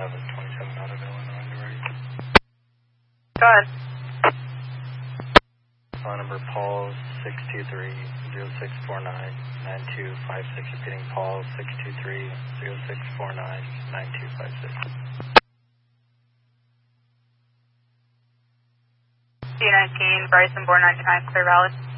have a 27 out of Illinois when you're ready. Go ahead. Phone number Paul 623-0649-9256. Repeating Paul 623-0649-9256. C19, Bryson, Bourne 99, Clear Valley.